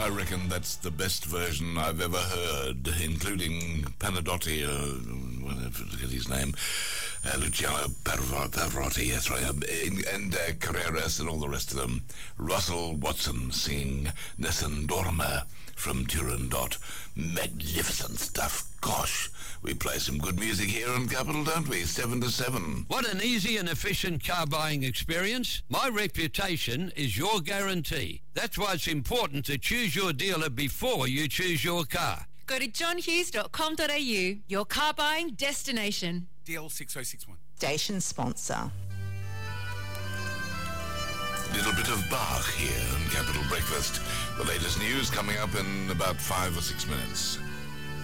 I reckon that's the best version I've ever heard, including Panadotti, look at his name, Luciano Pavarotti, that's right, and Carreras and all the rest of them. Russell Watson singing Nessun Dorma from Turandot. Magnificent stuff. Gosh, we play some good music here on Capital, don't we? 7 to 7. What an easy and efficient car buying experience. My reputation is your guarantee. That's why it's important to choose your dealer before you choose your car. Go to johnhughes.com.au, your car buying destination. DL 6061. Station sponsor. Little bit of Bach here on Capital Breakfast. The latest news coming up in about 5 or 6 minutes.